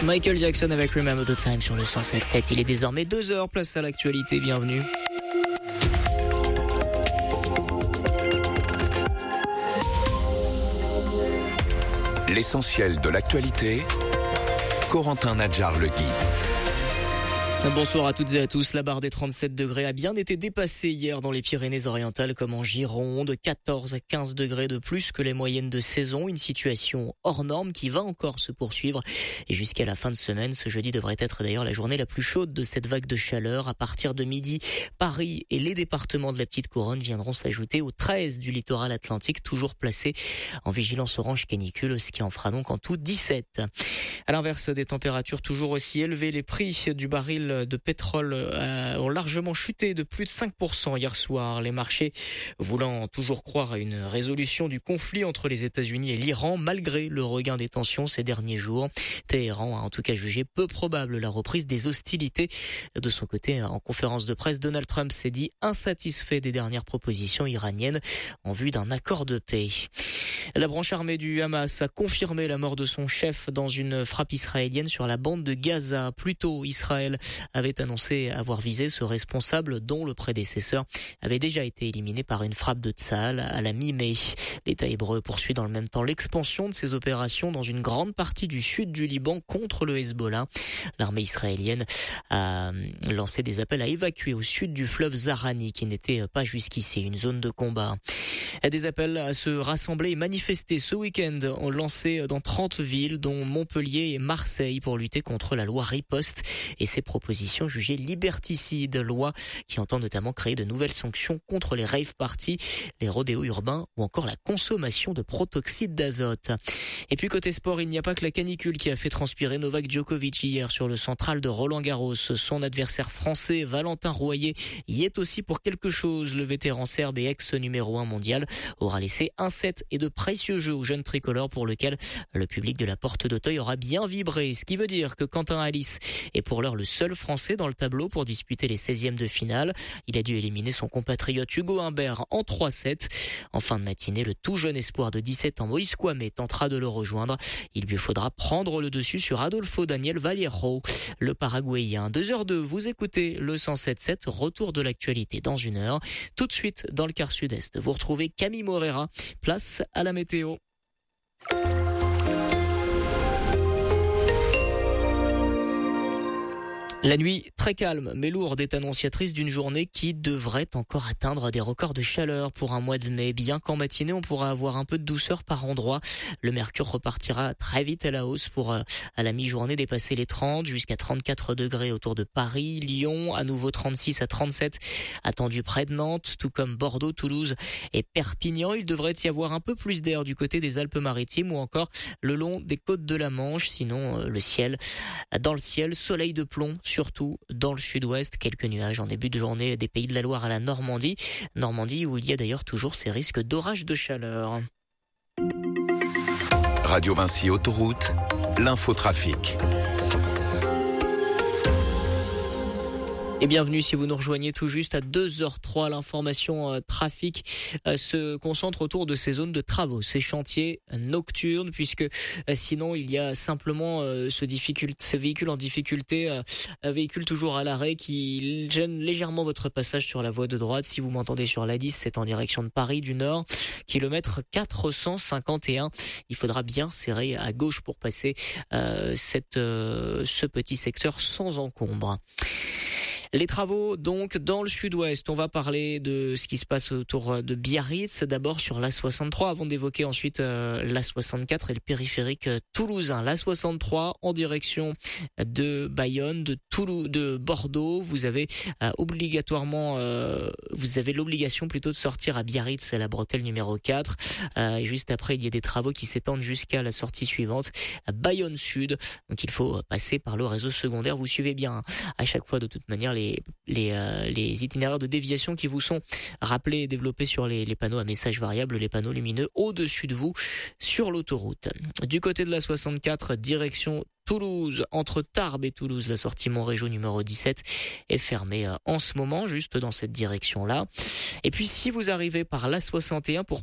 Michael Jackson avec Remember the Time sur le 107.7. Il est désormais 2h, place à l'actualité, bienvenue. L'essentiel de l'actualité, Corentin Nadjar-Le Gui. Bonsoir à toutes et à tous. La barre des 37 degrés a bien été dépassée hier dans les Pyrénées-Orientales comme en Gironde. 14 à 15 degrés de plus que les moyennes de saison. Une situation hors norme qui va encore se poursuivre. Et jusqu'à la fin de semaine, ce jeudi devrait être d'ailleurs la journée la plus chaude de cette vague de chaleur. À partir de midi, Paris et les départements de la Petite Couronne viendront s'ajouter aux 13 du littoral atlantique, toujours placés en vigilance orange canicule, ce qui en fera donc en tout 17. À l'inverse, des températures toujours aussi élevées, les prix du baril de pétrole ont largement chuté de plus de 5% hier soir. Les marchés voulant toujours croire à une résolution du conflit entre les États-Unis et l'Iran, malgré le regain des tensions ces derniers jours. Téhéran a en tout cas jugé peu probable la reprise des hostilités. De son côté, en conférence de presse, Donald Trump s'est dit insatisfait des dernières propositions iraniennes en vue d'un accord de paix. La branche armée du Hamas a confirmé la mort de son chef dans une frappe israélienne sur la bande de Gaza. Plus tôt, Israël avait annoncé avoir visé ce responsable dont le prédécesseur avait déjà été éliminé par une frappe de Tsahal à la mi-mai. L'État hébreu poursuit dans le même temps l'expansion de ses opérations dans une grande partie du sud du Liban contre le Hezbollah. L'armée israélienne a lancé des appels à évacuer au sud du fleuve Zahrani qui n'était pas jusqu'ici une zone de combat. Des appels à se rassembler et manifester ce week-end ont lancé dans 30 villes, dont Montpellier et Marseille, pour lutter contre la loi Riposte et ses propositions jugées liberticides. Loi qui entend notamment créer de nouvelles sanctions contre les rave parties, les rodéos urbains ou encore la consommation de protoxyde d'azote. Et puis côté sport, il n'y a pas que la canicule qui a fait transpirer Novak Djokovic hier sur le central de Roland-Garros. Son adversaire français, Valentin Royer, y est aussi pour quelque chose. Le vétéran serbe et ex-numéro 1 mondial aura laissé un set et de précieux jeux au jeune tricolore pour lequel le public de la Porte d'Auteuil aura bien vibré. Ce qui veut dire que Quentin Halys est pour l'heure le seul Français dans le tableau pour disputer les 16e de finale. Il a dû éliminer son compatriote Hugo Humbert en 3-7. En fin de matinée, le tout jeune espoir de 17 ans Moïse Kouamé tentera de le rejoindre. Il lui faudra prendre le dessus sur Adolfo Daniel Vallejo, le Paraguayen. 2h02, vous écoutez le 107.7, retour de l'actualité dans une heure. Tout de suite, dans le quart sud-est, vous retrouvez Camille Morera. Place à la météo. La nuit, très calme mais lourde, est annonciatrice d'une journée qui devrait encore atteindre des records de chaleur pour un mois de mai. Bien qu'en matinée, on pourra avoir un peu de douceur par endroit. Le mercure repartira très vite à la hausse pour, à la mi-journée, dépasser les 30 jusqu'à 34 degrés autour de Paris, Lyon, à nouveau 36 à 37 attendus près de Nantes, tout comme Bordeaux, Toulouse et Perpignan. Il devrait y avoir un peu plus d'air du côté des Alpes-Maritimes ou encore le long des côtes de la Manche. Sinon, dans le ciel, soleil de plomb, surtout dans le sud-ouest, quelques nuages en début de journée des Pays de la Loire à la Normandie où il y a d'ailleurs toujours ces risques d'orage de chaleur. Radio Vinci Autoroute, l'infotrafic. Et bienvenue si vous nous rejoignez tout juste à 2h03. L'information trafic se concentre autour de ces zones de travaux, ces chantiers nocturnes, puisque sinon il y a simplement ce véhicule en difficulté, un véhicule toujours à l'arrêt qui gêne légèrement votre passage sur la voie de droite. Si vous m'entendez sur l'A10, c'est en direction de Paris du Nord, kilomètre 451. Il faudra bien serrer à gauche pour passer ce petit secteur sans encombre. Les travaux donc dans le sud-ouest, on va parler de ce qui se passe autour de Biarritz, d'abord sur l'A63 avant d'évoquer ensuite l'A64 et le périphérique toulousain. L'A63 en direction de Bayonne, de Toulouse, de Bordeaux, vous avez l'obligation plutôt de sortir à Biarritz, à la bretelle numéro 4. Et juste après, il y a des travaux qui s'étendent jusqu'à la sortie suivante, à Bayonne Sud. Donc il faut passer par le réseau secondaire. Vous suivez bien à chaque fois de toute manière les itinéraires de déviation qui vous sont rappelés et développés sur les panneaux à messages variables, les panneaux lumineux au-dessus de vous sur l'autoroute. Du côté de la 64, direction Toulouse, entre Tarbes et Toulouse, la sortie Montrégeau numéro 17 est fermée en ce moment, juste dans cette direction-là. Et puis si vous arrivez par l'A61 pour